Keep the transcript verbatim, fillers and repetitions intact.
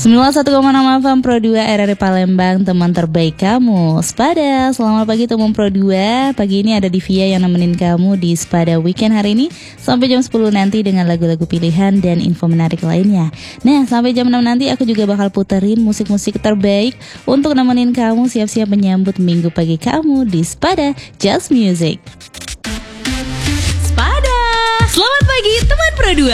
sembilan puluh satu koma enam F M Pro dua R R I Palembang, teman terbaik kamu. Spada, selamat pagi teman Pro dua. Pagi ini ada Divya yang nemenin kamu di Spada Weekend hari ini sampai jam sepuluh nanti dengan lagu-lagu pilihan dan info menarik lainnya. Nah, sampai jam enam nanti aku juga bakal puterin musik-musik terbaik untuk nemenin kamu siap-siap menyambut minggu pagi kamu di Spada Just Music. Spada, selamat pagi teman Pro dua.